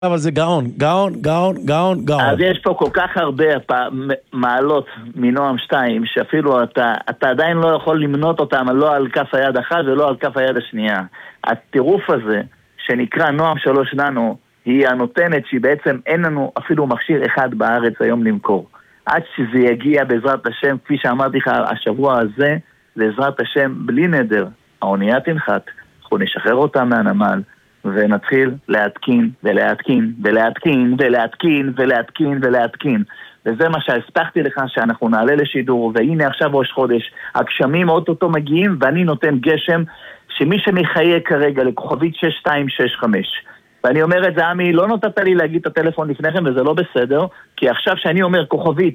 אבל זה גאון, גאון, גאון, גאון, גאון. אז יש פה כל כך הרבה מעלות מנועם 2, שאפילו אתה עדיין לא יכול למנות אותם, לא על כף היד אחת ולא על כף היד השנייה. הטירוף הזה, שנקרא נועם 3 ננו, היא הנותנת שהיא בעצם אין לנו אפילו מכשיר אחד בארץ היום למכור. עד שזה יגיע בעזרת השם, כפי שאמרתי לך, השבוע הזה, בעזרת השם, בלי נדר, האונייה תנחת, אנחנו נשחרר אותה מהנמל, ונתחיל להתקין ולהתקין ולהתקין ולהתקין ולהתקין ולהתקין. וזה מה שהספקתי לך, שאנחנו נעלה לשידור, והנה עכשיו ראש חודש, הגשמים אוטוטו מגיעים, ואני נותן גשם שמי שמחייג כרגע לכוכבית 6265. ואני אומר את זה, עמי, לא נותת לי להגיד את הטלפון לפניכם, וזה לא בסדר, כי עכשיו שאני אומר כוכבית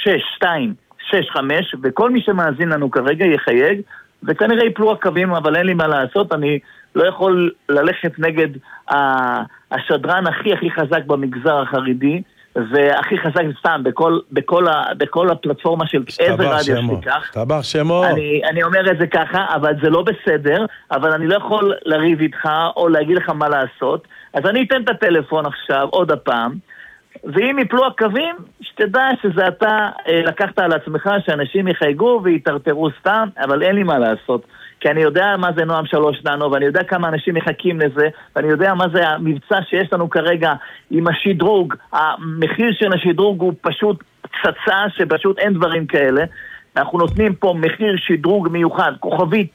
6265, וכל מי שמאזין לנו כרגע יחייג, וכנראה יפלו הקווים, אבל אין לי מה לעשות, אני לא יכול ללכת נגד השדרן הכי חזק במגזר החרדי, והכי חזק סתם בכל הפלטפורמה של איזה רדיו שתיקח. תבח שמו. אני אומר את זה ככה, אבל זה לא בסדר, אבל אני לא יכול לריב איתך או להגיד לך מה לעשות, אז אני אתן את הטלפון עכשיו עוד הפעם, ואם יפלו הקווים, שתדע שזה אתה לקחת על עצמך שאנשים יחייגו ויתרטרו סתם, אבל אין לי מה לעשות. כי אני יודע מה זה נועם 3 ננו, ואני יודע כמה אנשים מחכים לזה, ואני יודע מה זה המבצע שיש לנו כרגע עם השדרוג. המחיר של השדרוג הוא פשוט פצצה, שפשוט אין דברים כאלה. אנחנו נותנים פה מחיר שדרוג מיוחד, כוכבית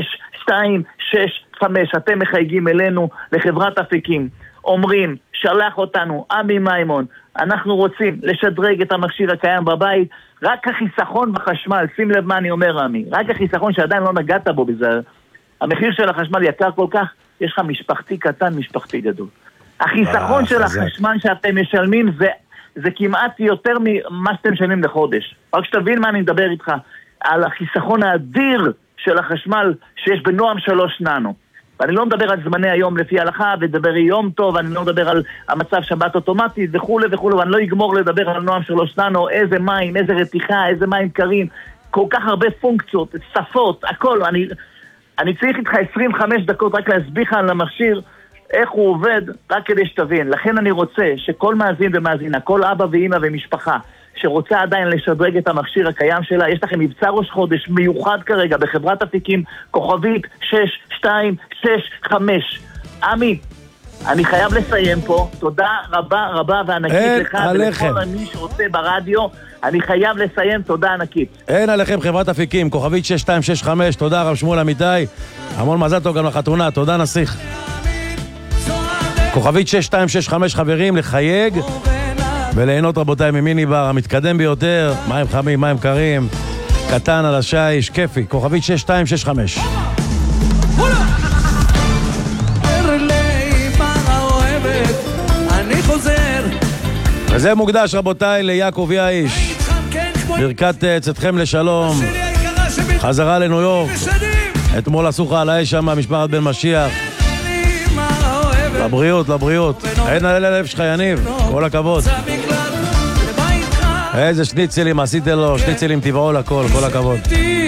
6265, אתם מחייגים אלינו לחברת אפיקים. אומרים, שלח אותנו, עמי מימון, אנחנו רוצים לשדרג את המכשיר הקיים בבית, רק החיסכון בחשמל, שים לב מה אני אומר עמי, רק החיסכון שעדיין לא נגעת בו בזה, המחיר של החשמל יקר כל כך, יש לך משפחתי קטן, משפחתי גדול. החיסכון של החשמל שאתם משלמים זה כמעט יותר ממה שאתם משלמים לחודש. רק שתבין מה אני מדבר איתך, על החיסכון האדיר של החשמל שיש בנועם 3 ננו. ואני לא מדבר על זמני היום לפי הלכה, ודבר יום טוב, אני לא מדבר על המצב שבת אוטומטית וכו' וכו', ואני לא אגמור לדבר על נועם 3 ננו, איזה מים, איזה רתיחה, איזה מים קרים, כל כך הרבה פונקציות, שפות, הכל. אני צריך איתך 25 דקות רק להסביר על המכשיר, איך הוא עובד, רק כדי שתבין. לכן אני רוצה שכל מאזין ומאזינה, כל אבא ואמא ומשפחה, שרוצה עדיין לשדרג את המכשיר הקיים שלה, יש לכם מבצע ראש חודש מיוחד כרגע בחברת אפיקים, כוכבית 6265. עמי, אני חייב לסיים פה. תודה רבה רבה וענקית לך ולכל מי שרוצה ברדיו. אני חייב לסיים, תודה ענקית. אין עליכם חברת אפיקים, כוכבית 6265. תודה רב שמואל אמיתי, המון מזל טוב גם לחתונה. תודה נסיך. כוכבית 6265 חברים, לחייג וליהנות רבותיי ממיני בר המתקדם ביותר, מים חמים, מים קרים, קטן על השיש, כיפי, כוכבית 6265. וזה מוקדש רבותיי ליעקב יאיש, ברכת צאתכם לשלום, חזרה לניו יורק, אתמול עשוך על האש שם משפחת בן משיח, לבריאות, לבריאות. אין על הלב שלך יניב, כל הכבוד. איזה שניצלים עשית לו, שניצלים טבעו לכל, כל הכבוד.